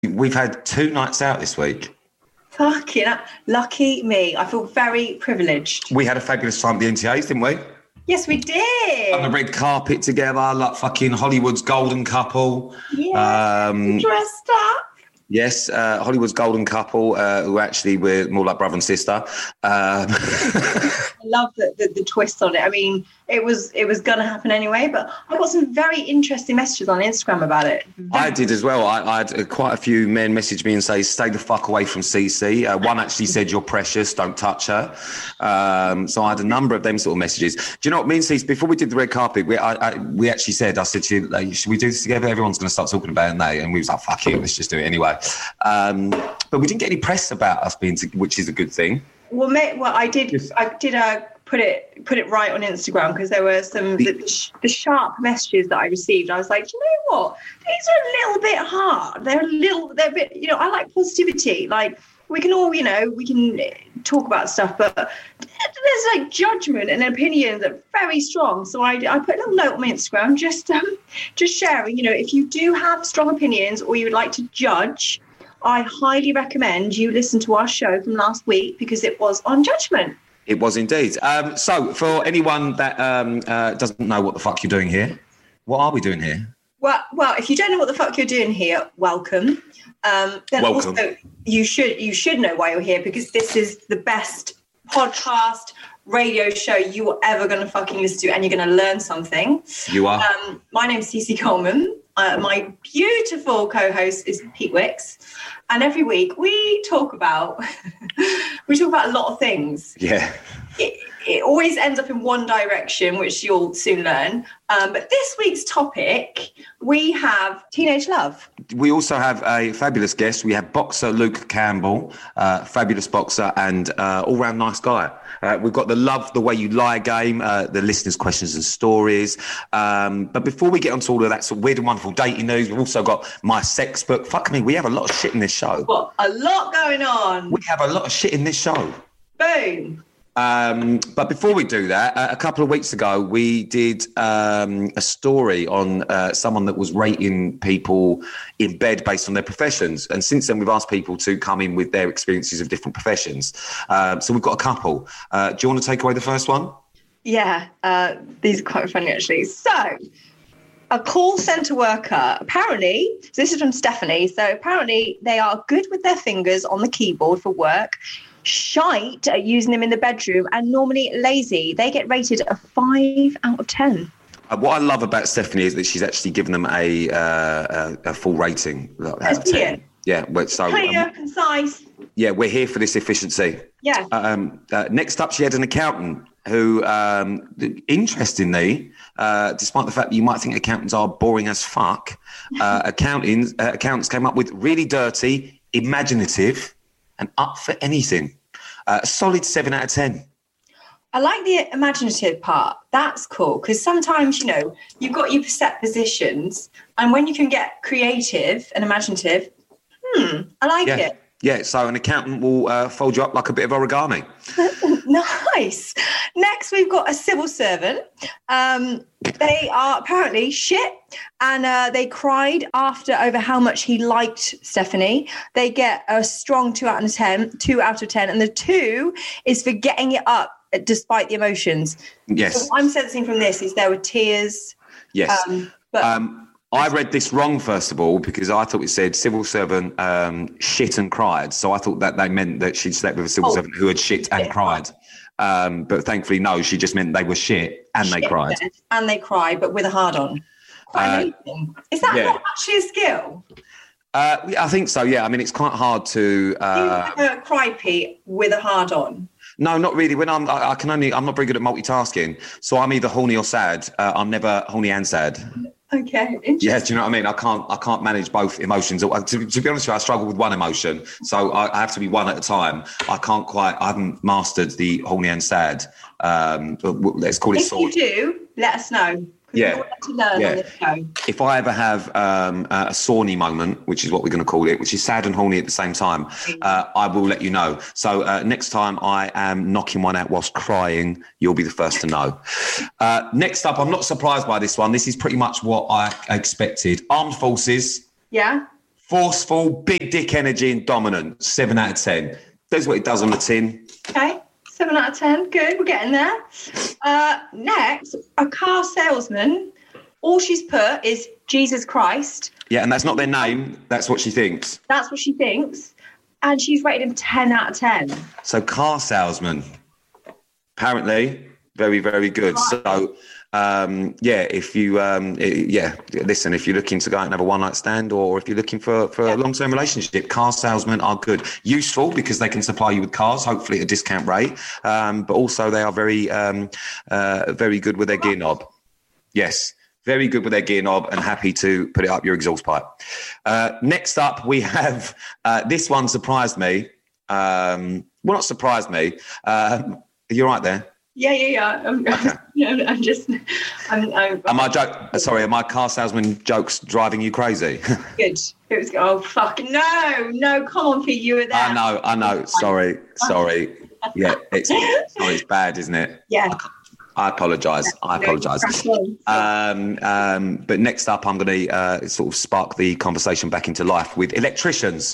We've had 2 nights out this week. Fucking lucky me. I feel very privileged. We had a fabulous time at the NTAs, didn't we? Yes, we did. On the red carpet together, like fucking Hollywood's golden couple. Yeah, dressed up. Yes, Hollywood's golden couple, who actually were more like brother and sister. I love the twist on it. I mean, it was going to happen anyway, but I got some very interesting messages on Instagram about it. I did as well. I had quite a few men message me and say, stay the fuck away from CC. One actually said, you're precious, don't touch her. So I had a number of them sort of messages. Do you know what, me and CC, before we did the red carpet, we actually said, I said to you, like, should we do this together? Everyone's going to start talking about it, and we was like, fuck it, let's just do it anyway. But we didn't get any press about us being, which is a good thing. Well, mate, I did put it right on Instagram because there were some the sharp messages that I received. I was like, you know what? These are a little bit hard. They're a bit, I like positivity. Like we can all, we can talk about stuff, but there's like judgment and opinions that are very strong. So I put a little note on my Instagram, just sharing, if you do have strong opinions or you would like to judge, I highly recommend you listen to our show from last week because it was on judgment. It was indeed. So for anyone that doesn't know what the fuck you're doing here, what are we doing here? Well, if you don't know what the fuck you're doing here, welcome. Then welcome. Also, you should know why you're here because this is the best podcast radio show you are ever going to fucking listen to, and you're going to learn something. You are. My name's Cece Coleman. My beautiful co-host is Pete Wicks, and every week we talk about a lot of things. Yeah. It always ends up in one direction, which you'll soon learn. But this week's topic, we have teenage love. We also have a fabulous guest. We have boxer Luke Campbell, fabulous boxer and all-round nice guy. We've got the Love the Way You Lie game, the listeners' questions and stories. But before we get onto all of that sort of weird and wonderful dating news, we've also got my sex book. Fuck me, we have a lot of shit in this show. Got a lot going on. We have a lot of shit in this show. Boom. But before we do that, a couple of weeks ago, we did a story on someone that was rating people in bed based on their professions. And since then, we've asked people to come in with their experiences of different professions. So we've got a couple. Do you want to take away the first one? Yeah, these are quite funny, actually. So a call centre worker, apparently, so this is from Stephanie. So apparently they are good with their fingers on the keyboard for work, shite at using them in the bedroom, and normally lazy. They get rated a 5 out of 10. What I love about Stephanie is that she's actually given them a full rating. Out of 10. Yeah, so clear, concise. Yeah, we're here for this efficiency. Yeah. Next up, she had an accountant who, interestingly, despite the fact that you might think accountants are boring as fuck, accountants came up with really dirty, imaginative, and up for anything. A solid 7 out of 10. I like the imaginative part. That's cool because sometimes, you've got your set positions, and when you can get creative and imaginative, I like it. Yeah, so an accountant will fold you up like a bit of origami. Nice. Next, we've got a civil servant. They are apparently shit, and they cried over how much he liked Stephanie. They get a strong 2 out of 10, and the 2 is for getting it up despite the emotions. Yes. So what I'm sensing from this is there were tears. Yes. I read this wrong, first of all, because I thought it said civil servant shit and cried. So I thought that they meant that she'd slept with a civil servant who had shit and cried. But thankfully, no, she just meant they were shit and they cried. And they cried, but with a hard-on. Is that not actually a skill? I think so, yeah. I mean, it's quite hard to... you never cry, Pete, with a hard-on? No, not really. When I'm not very good at multitasking. So I'm either horny or sad. I'm never horny and sad. Okay, interesting. Yeah, do you know what I mean? I can't manage both emotions. To be honest with you, I struggle with one emotion, so I have to be one at a time. I haven't mastered the horny and sad. Let's call it sort. If you do, let us know. Yeah. To learn on this show. If I ever have a Sawney moment, which is what we're going to call it, which is sad and horny at the same time, I will let you know. So next time I am knocking one out whilst crying, you'll be the first to know. Next up, I'm not surprised by this one. This is pretty much what I expected. Armed Forces. Yeah. Forceful, big dick energy and dominant. 7 out of 10. That's what it does on the tin. Okay, 7 out of 10. Good, we're getting there. Next, a car salesman. All she's put is Jesus Christ. Yeah, and that's not their name. That's what she thinks. That's what she thinks. And she's rated him 10 out of 10. So car salesman. Apparently, very, very good. So, if you, listen, if you're looking to go out and have a one-night stand or if you're looking for a long-term relationship, car salesmen are good. Useful because they can supply you with cars, hopefully at a discount rate, but also they are very, very good with their gear knob. Yes, very good with their gear knob and happy to put it up your exhaust pipe. Next up, we have, this one surprised me. Well, not surprised me. You're right there. Yeah. I'm Are my car salesman jokes driving you crazy? Good. It was. Oh fuck no! Come on, Pete, you were there. I know. Sorry. Yeah, it's bad, isn't it? Yeah. I apologise. But next up, I'm going to sort of spark the conversation back into life with electricians.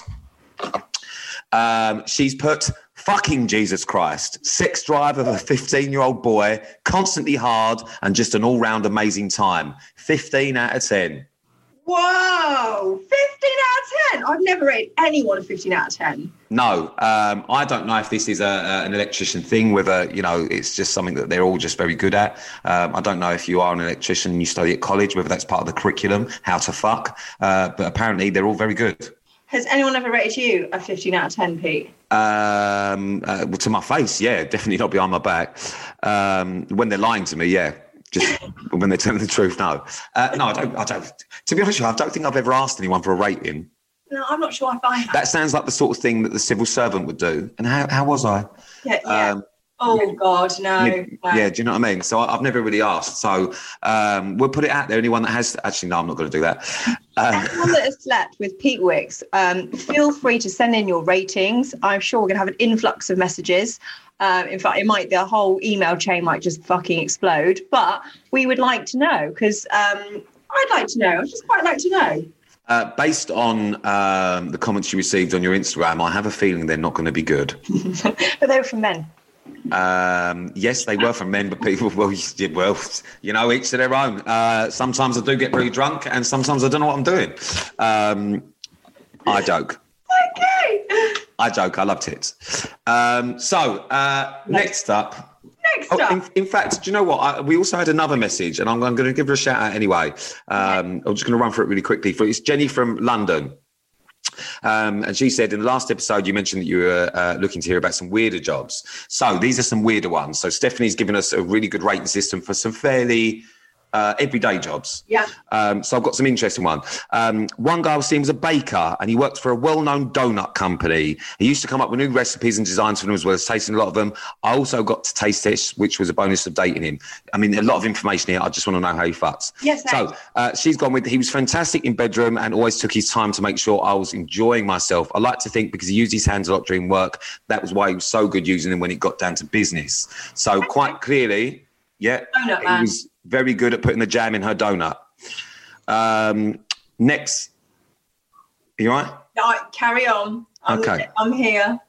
She's put fucking Jesus Christ, sex drive of a 15-year-old boy, constantly hard and just an all-round amazing time. 15 out of 10. Whoa, 15 out of 10. I've never rated anyone a 15 out of 10. No, I don't know if this is an electrician thing, whether, it's just something that they're all just very good at. I don't know if you are an electrician and you study at college, whether that's part of the curriculum, how to fuck. But apparently they're all very good. Has anyone ever rated you a 15 out of 10, Pete? Well, to my face, yeah, definitely not behind my back. When they're lying to me, yeah. Just when they're telling the truth, no. No, I don't. To be honest with you, I don't think I've ever asked anyone for a rating. No, I'm not sure if I have. That sounds like the sort of thing that the civil servant would do. And how was I? Yeah. God, no. Yeah, do you know what I mean? So I've never really asked. So we'll put it out there. Anyone that has... Actually, no, I'm not going to do that. Anyone that has slept with Pete Wicks, feel free to send in your ratings. I'm sure we're going to have an influx of messages. In fact, the whole email chain might just fucking explode. But we would like to know because I'd like to know. I'd just quite like to know. Based on the comments you received on your Instagram, I have a feeling they're not going to be good. But they were from men. Yes, they were from men, but people, each to their own. Sometimes I do get really drunk and sometimes I don't know what I'm doing. I joke. Okay. I joke. I love tits. Next up. In fact, do you know what? We also had another message and I'm going to give her a shout out anyway. I'm just going to run through it really quickly. It's Jenny from London. And she said in the last episode, you mentioned that you were looking to hear about some weirder jobs. So these are some weirder ones. So Stephanie's given us a really good rating system for some fairly everyday jobs. Yeah. So I've got some interesting one. One guy I was seeing was a baker and he worked for a well-known donut company. He used to come up with new recipes and designs for them as well as tasting a lot of them. I also got to taste it, which was a bonus of dating him. I mean, a lot of information here. I just want to know how he fucks. Yes. So she's gone with, he was fantastic in bedroom and always took his time to make sure I was enjoying myself. I like to think because he used his hands a lot during work, that was why he was so good using them when it got down to business. So quite clearly, yeah, donut he man. was very good at putting the jam in her donut. Next. Are you all right? No, carry on. I'm here.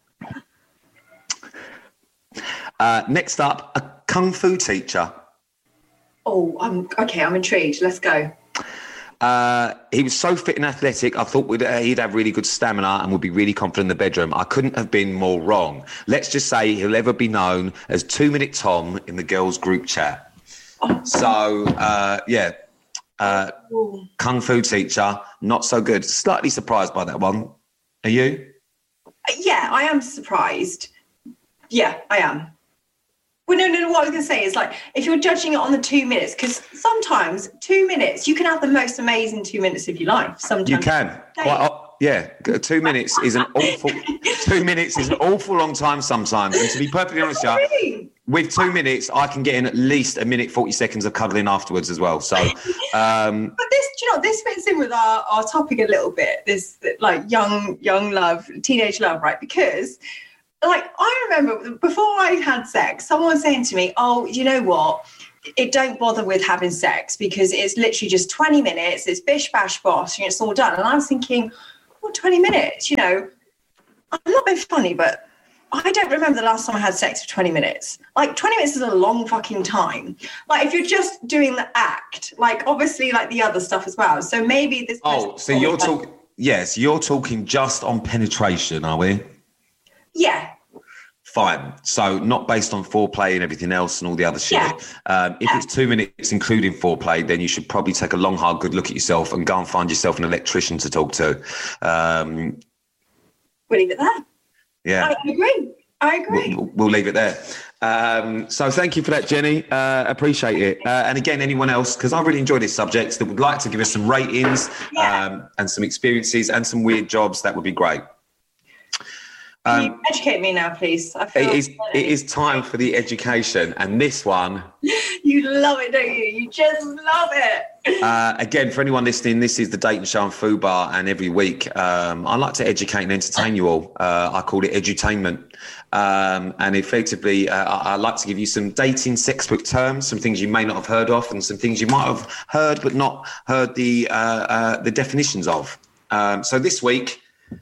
Next up, a kung fu teacher. Oh, I'm intrigued. Let's go. He was so fit and athletic. I thought he'd have really good stamina and would be really confident in the bedroom. I couldn't have been more wrong. Let's just say he'll ever be known as 2 Minute Tom in the girls' group chat. So, kung fu teacher, not so good. Slightly surprised by that one. Are you? Yeah, I am surprised. Yeah, I am. Well, no. What I was going to say is, like, if you're judging it on the 2 minutes, because sometimes 2 minutes, you can have the most amazing 2 minutes of your life. Sometimes you can. 2 minutes is an awful. 2 minutes is an awful long time sometimes. And to be perfectly honest, with 2 minutes, I can get in at least 1 minute 40 seconds of cuddling afterwards as well. So, but this fits in with our topic a little bit. This like young love, teenage love, right? Because like I remember before I had sex, someone was saying to me, "Oh, you know what? Don't bother with having sex because it's literally just 20 minutes. It's bish bash bosh, and it's all done." And I was thinking, oh, 20 minutes, you know. I'm not being funny, but I don't remember the last time I had sex for 20 minutes. Like, 20 minutes is a long fucking time. Like, if you're just doing the act, like, obviously, like, the other stuff as well. So maybe this... Oh, so you're talking... Yes, you're talking just on penetration, are we? Yeah. Fine. So not based on foreplay and everything else and all the other shit. Yeah. If it's 2 minutes, including foreplay, then you should probably take a long, hard, good look at yourself and go and find yourself an electrician to talk to. We'll leave it there. Yeah. I agree. We'll leave it there. So thank you for that, Jenny. Appreciate it. And again, anyone else, because I really enjoy this subject, that would like to give us some ratings and some experiences and some weird jobs, that would be great. Can you educate me now, please? It is time for the education, and this one... You love it, don't you? You just love it. Again, for anyone listening, this is the Dating Show and Fubar, and every week I like to educate and entertain you all. I call it edutainment. And effectively, I like to give you some dating sex book terms, some things you may not have heard of, and some things you might have heard but not heard the definitions of. So this week...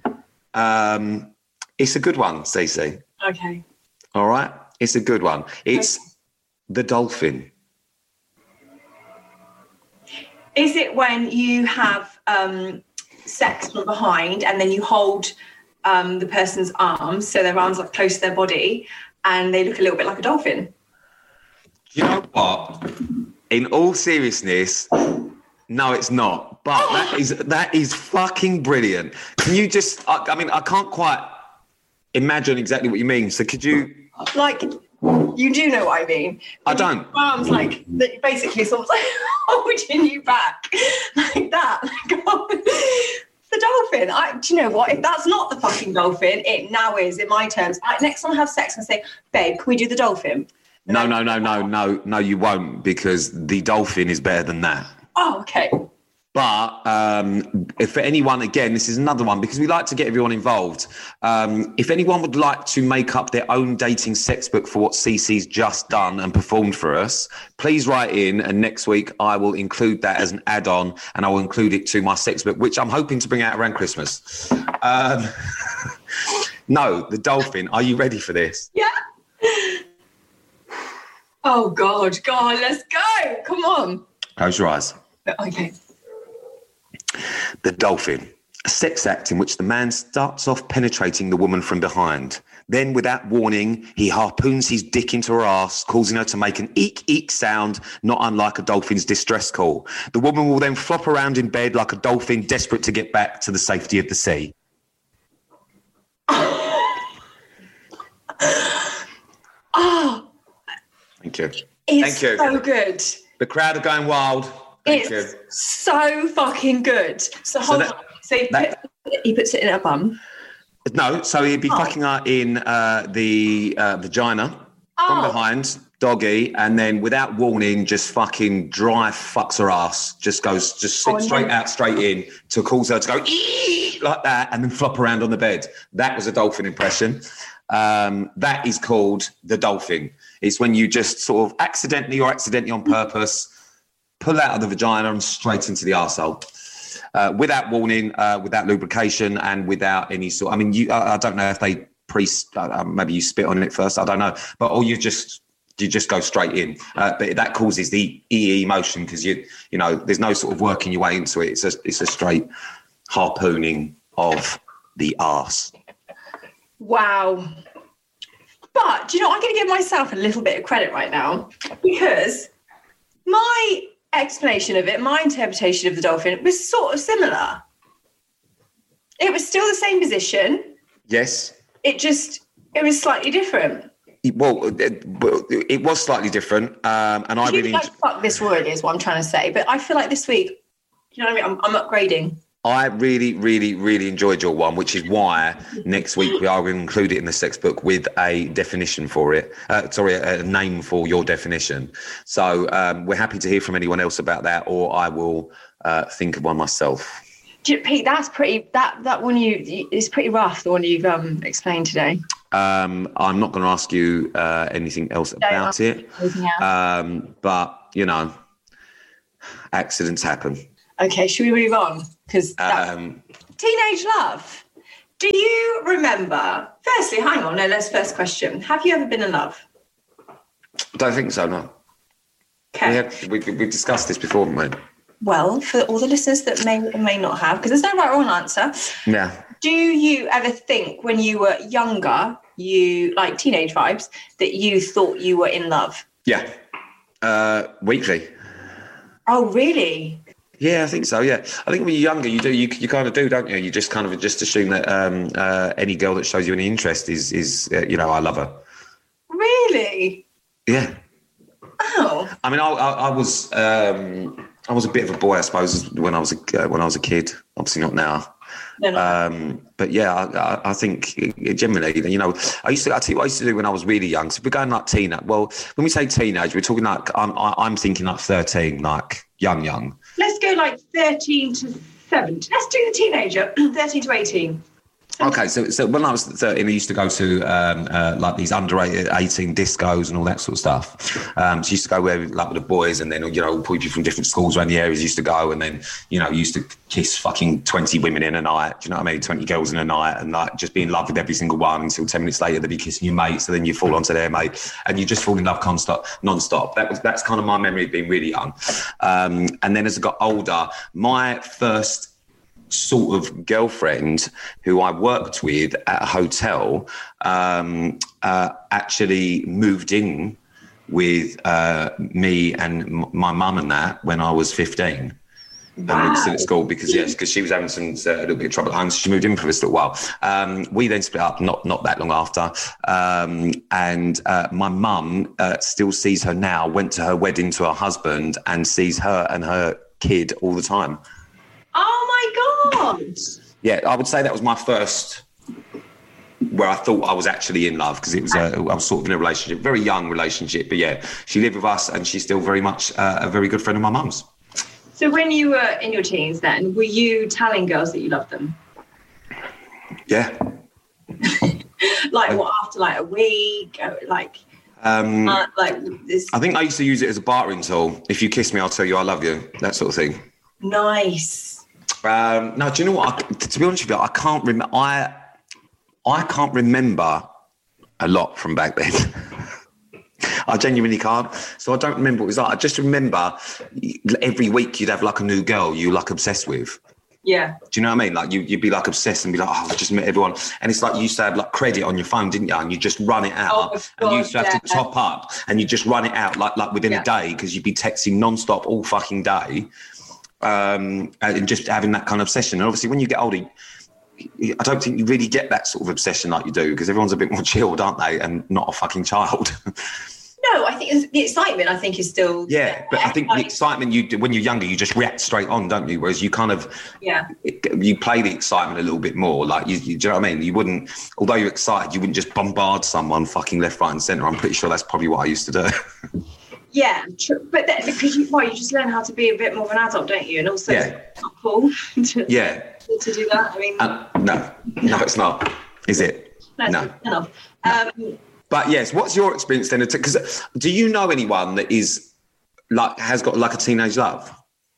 it's a good one, Cece. Okay. All right? It's a good one. It's the dolphin. Is it when you have sex from behind and then you hold the person's arms, so their arms are close to their body, and they look a little bit like a dolphin? You know what? In all seriousness, no, it's not. But that is fucking brilliant. Can you just... I mean, I can't quite... imagine exactly what you mean. So could you... Like, you do know what I mean. I don't. Arms like, basically sort of like holding you back like that. Like, the dolphin. Do you know what? If that's not the fucking dolphin, it now is in my terms. Next time I have sex and say, babe, can we do the dolphin? No, you won't, because the dolphin is better than that. Oh, okay. But if for anyone, again, this is another one because we like to get everyone involved. If anyone would like to make up their own dating sex book for what CC's just done and performed for us, please write in, and next week I will include that as an add-on, and I will include it to my sex book, which I'm hoping to bring out around Christmas. No, the dolphin. Are you ready for this? Yeah. Oh, God, let's go. Come on. Close your eyes. Okay. The dolphin, a sex act in which the man starts off penetrating the woman from behind. Then, without warning, he harpoons his dick into her ass, causing her to make an eek, eek sound, not unlike a dolphin's distress call. The woman will then flop around in bed like a dolphin desperate to get back to the safety of the sea. Oh. Thank you. It's Thank you. So good. The crowd are going wild. Thank you. So fucking good. So hold on. So he puts it in her bum. No, so he'd be fucking her in the vagina from behind, doggy, and then without warning, just fucking dry fucks her ass. Just sits straight out, straight in to cause her to go ee like that, and then flop around on the bed. That was a dolphin impression. That is called the dolphin. It's when you just sort of accidentally on purpose pull out of the vagina and straight into the arsehole. Without warning, without lubrication, and without any sort... I mean, I don't know if they maybe you spit on it first, I don't know. But or you just go straight in. But that causes the EE motion because you know, there's no sort of working your way into it. It's a straight harpooning of the arse. Wow. But, do you know, I'm going to give myself a little bit of credit right now, because my explanation of it, my interpretation of the dolphin was sort of similar. It was still the same position. Yes. It was slightly different. It was slightly different. And I really... fuck this word is what I'm trying to say. But I feel like this week, you know what I mean? I'm upgrading. I really, really, really enjoyed your one, which is why next week we are going to include it in the sex book with a definition for it. A name for your definition. So we're happy to hear from anyone else about that, or I will think of one myself. Pete, that's pretty. That one is pretty rough. The one you've explained today. I'm not going to ask you anything else about it. But you know, accidents happen. Okay, should we move on? Because Teenage love. Do you remember? Firstly, hang on. No, let's first question. Have you ever been in love? I don't think so, no. Okay. We've discussed this before, haven't we? Well, for all the listeners that may or may not have, because there's no right or wrong answer. Yeah. Do you ever think when you were younger, you like teenage vibes, that you thought you were in love? Yeah. Weekly. Oh, really? Yeah, I think so. Yeah, I think when you're younger, you kind of do, don't you? You just kind of just assume that any girl that shows you any interest is I love her. Really? Yeah. Oh. I mean, I was a bit of a boy, I suppose, when I was a kid. Obviously not now. No. But yeah, I think generally, I used to do when I was really young. So we're going like teenage. Well, when we say teenage, we're talking like I'm thinking like 13, like young. Let's go like 13 to 17. Let's do the teenager, 13 to 18. Okay, so when I was 13, I used to go to like these under 18 discos and all that sort of stuff. So I used to go with the boys, and then people from different schools around the areas used to go, and then used to kiss fucking 20 women in a night. Do you know what I mean? 20 girls in a night, and like just be in love with every single one until 10 minutes later they'd be kissing your mate. So then you fall onto their mate, and you just fall in love non-stop. That's kind of my memory of being really young. And then as I got older, my first sort of girlfriend who I worked with at a hotel actually moved in with me and my mum and that when I was 15. Wow. And we were still at school because she was having a little bit of trouble at home, so she moved in for us a little while. We then split up not that long after, and my mum still sees her now, went to her wedding to her husband, and sees her and her kid all the time. Oh my God. Yeah, I would say that was my first where I thought I was actually in love, because it was I was sort of in a relationship, very young relationship. But yeah, she lived with us and she's still very much a very good friend of my mum's. So when you were in your teens then, were you telling girls that you loved them? Yeah. After like a week, like this? I think I used to use it as a bartering tool. If you kiss me, I'll tell you I love you. That sort of thing. Nice. No, do you know what? To be honest with you, I can't remember. I can't remember a lot from back then. I genuinely can't. So I don't remember what it was like. I just remember every week you'd have like a new girl you like obsessed with. Yeah. Do you know what I mean? Like you'd be like obsessed and be like, oh, I just met everyone. And it's like you used to have like credit on your phone, didn't you? And you just run it out. Oh, and you used to have to top up, and you just run it out like within a day, because you'd be texting nonstop all fucking day. And just having that kind of obsession. And obviously when you get older, I don't think you really get that sort of obsession like you do, because everyone's a bit more chilled, aren't they? And not a fucking child. No, I think the excitement, is still... Yeah, but I think the excitement you do when you're younger, you just react straight on, don't you? Whereas you kind of... Yeah. You play the excitement a little bit more. Like, do you know what I mean? You wouldn't... Although you're excited, you wouldn't just bombard someone fucking left, right and centre. I'm pretty sure that's probably what I used to do. Yeah, true. But then, because you just learn how to be a bit more of an adult, don't you? And also, it's not cool to do that. I mean... No, it's not. Is it? No. But yes, what's your experience then? Because do you know anyone that is has got like a teenage love?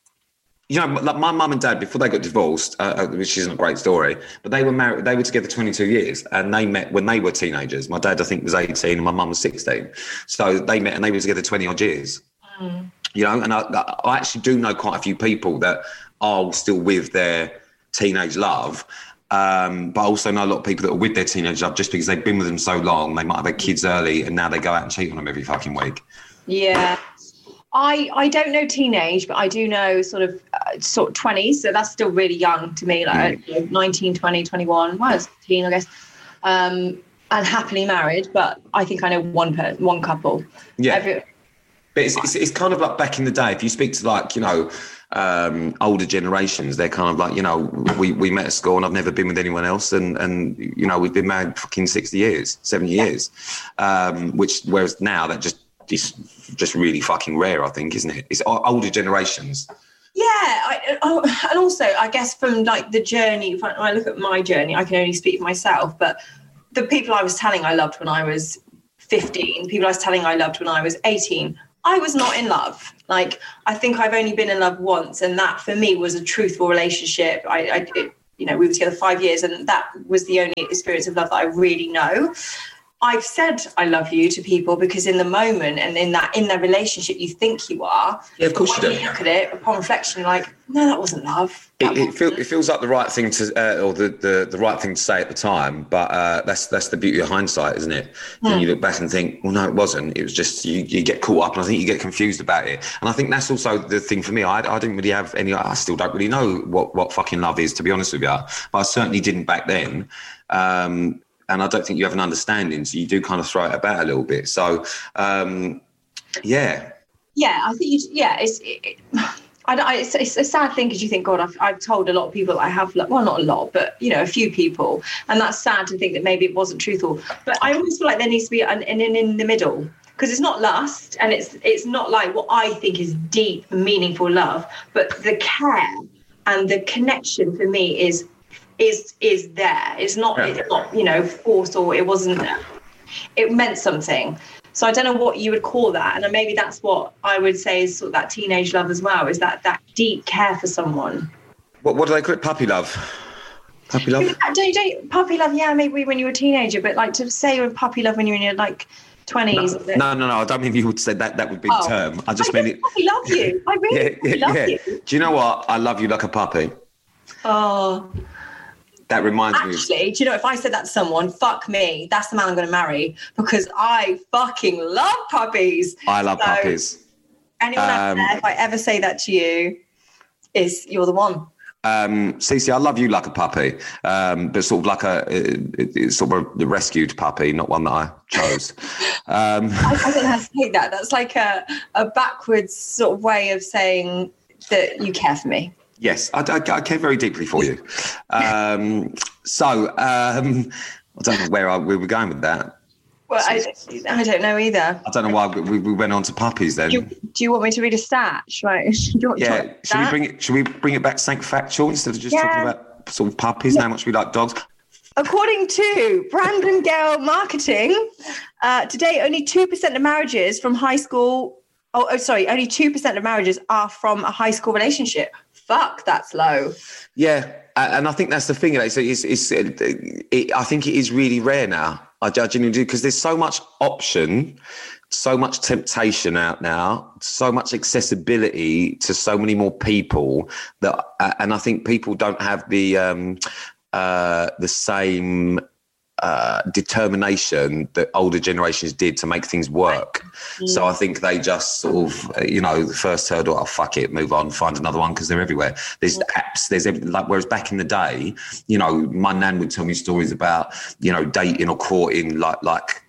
Like my mum and dad, before they got divorced, which isn't a great story, but they were married. They were together 22 years, and they met when they were teenagers. My dad, I think, was 18, and my mum was 16. So they met, and they were together 20 odd years. Mm. And I actually do know quite a few people that are still with their teenage love. But I also know a lot of people that are with their teenage love just because they've been with them so long. They might have had kids early, and now they go out and cheat on them every fucking week. Yeah. I don't know teenage, but I do know sort of 20s. So that's still really young to me, like 19, 20, 21. Well, I was teen, I guess. And happily married, but I think I know one couple. Yeah. But it's kind of like back in the day. If you speak to older generations, they're kind of like, we met at school and I've never been with anyone else, and we've been married fucking 60 years, 70 years, whereas now that just really fucking rare, I think, isn't it? It's older generations. Yeah, and also I guess from like the journey, when I look at my journey, I can only speak for myself, but the people I was telling I loved when I was 15, people I was telling I loved when I was 18, I was not in love. Like, I think I've only been in love once, and that for me was a truthful relationship. you know, we were together 5 years, and that was the only experience of love that I really know. I've said I love you to people because in the moment and in that relationship you think you are. Yeah, of course you do. You look at it upon reflection, you're like, no, that wasn't love. It feels like the right thing to, or the right thing to say at the time, but that's the beauty of hindsight, isn't it? When you look back and think, well, no, it wasn't. It was just you get caught up, and I think you get confused about it. And I think that's also the thing for me. I didn't really have any. I still don't really know what fucking love is, to be honest with you. But I certainly didn't back then. And I don't think you have an understanding, so you do kind of throw it about a little bit. So, yeah. Yeah, I think it's a sad thing because you think, God, I've told a lot of people that I have, well, not a lot, but, you know, a few people. And that's sad to think that maybe it wasn't truthful. But I always feel like there needs to be an in the middle, because it's not lust and it's not like what I think is deep, meaningful love, but the care and the connection for me is there. It's not, you know, forced, or it wasn't, it meant something. So I don't know what you would call that. And maybe that's what I would say is sort of that teenage love as well, is that deep care for someone. What do they call it? Puppy love? Puppy love? Don't puppy love, yeah, maybe when you were a teenager, but like to say you're puppy love when you're in your like 20s. No, I don't mean you would say that would be the term. I just mean it. I love you. I really love you. Do you know what? I love you like a puppy. Oh. That reminds me. Actually, do you know, if I said that to someone, fuck me, that's the man I'm going to marry, because I fucking love puppies. I love puppies. Anyone out there, if I ever say that to you, you're the one. Cece, I love you like a puppy, but sort of like it's sort of a rescued puppy, not one that I chose. I don't know how to say that. That's like a backwards sort of way of saying that you care for me. Yes, I care very deeply for you. I don't know where we were going with that. Well, I don't know either. I don't know why we went on to puppies then. Do you want me to read a stat? Should we bring it back something factual instead of just talking about sort of puppies and how much we like dogs? According to Brandon Gale Marketing, today only 2% of marriages from high school. Only 2% of marriages are from a high school relationship. Fuck, that's low. Yeah, and I think that's the thing. I think it is really rare now. I genuinely do, because there's so much option, so much temptation out now, so much accessibility to so many more people that, and I think people don't have the same determination that older generations did to make things work. So I think they just sort of, the first hurdle, oh, fuck it, move on, find another one, because they're everywhere. There's apps, there's everything. Like, whereas back in the day, my nan would tell me stories about, dating or courting like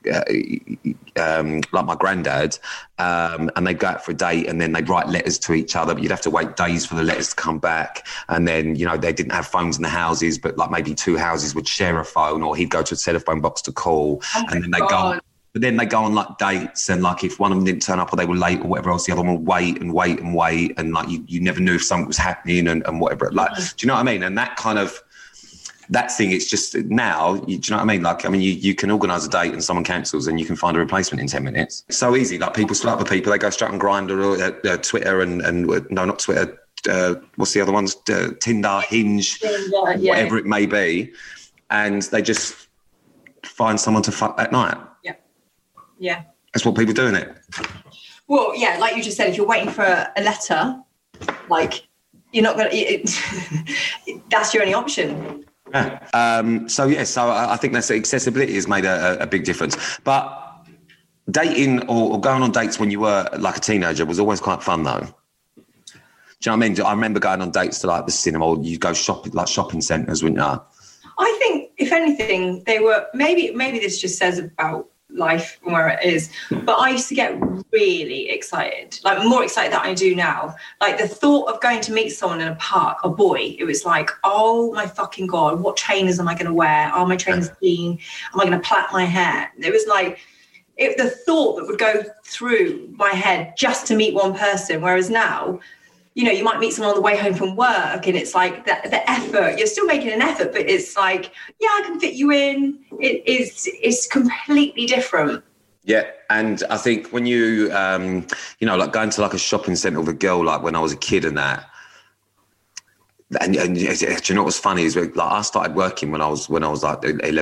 my granddad, and they'd go out for a date and then they'd write letters to each other, but you'd have to wait days for the letters to come back. And then, they didn't have phones in the houses, but like maybe two houses would share a phone, or he'd go to a telephone box to call. And then they go on like dates, and like if one of them didn't turn up or they were late or whatever else, the other one would wait, and like you never knew if something was happening and whatever. Like, do you know what I mean? And that kind of that thing, it's just now, do you know what I mean? Like, I mean, you can organise a date and someone cancels and you can find a replacement in 10 minutes. It's so easy. Like, people split up with people, they go straight on Grindr or Twitter and no, not Twitter. What's the other ones? Tinder, Hinge, whatever it may be. And they just find someone to fuck that night. Yeah. That's what people do, isn't it? Well, yeah, like you just said, if you're waiting for a letter, like, you're not going to, that's your only option. Yeah. So I think that's accessibility has made a big difference. But dating or going on dates when you were like a teenager was always quite fun, though. Do you know what I mean? I remember going on dates to like the cinema, or you go shopping, like shopping centres, wouldn't you? I think, if anything, they were maybe this just says about life and where it is, but I used to get really excited, like more excited than I do now. Like the thought of going to meet someone in a park, a boy, it was like, oh my fucking God, what trainers am I going to wear? Are my trainers clean? Am I going to plait my hair? It was like, the thought that would go through my head just to meet one person, whereas now, you might meet someone on the way home from work and it's like the effort, you're still making an effort, but it's like, yeah, I can fit you in. It's completely different. Yeah. And I think when you, like going to like a shopping centre with a girl, like when I was a kid and that, And do you know what's funny is like I started working when I was like 11